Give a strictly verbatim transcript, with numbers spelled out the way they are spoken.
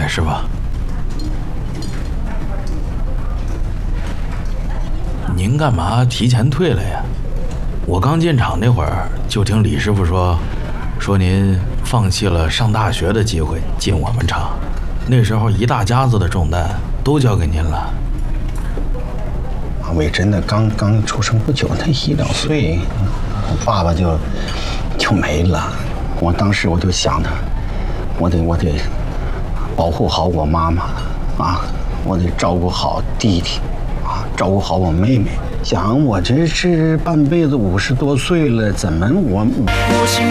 来是吧？您干嘛提前退了呀？我刚进厂那会儿就听李师傅说，说您放弃了上大学的机会进我们厂，那时候一大家子的重担都交给您了。 伟真的刚刚出生不久，他一两岁，我爸爸就就没了。我当时我就想着，我得我得保护好我妈妈啊，我得照顾好弟弟啊，照顾好我妹妹。想我这是半辈子五十多岁了，怎么我？